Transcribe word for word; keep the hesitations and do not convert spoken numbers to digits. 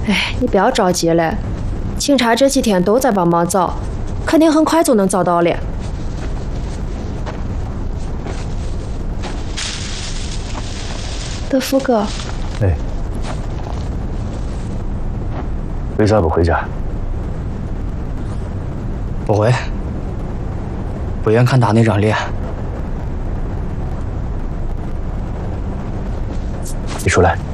哎，你不要着急了，警察这几天都在帮忙找，肯定很快就能找到了。德福哥， 哎，为啥不回家？ 不回，不愿看他那张脸。 你出来。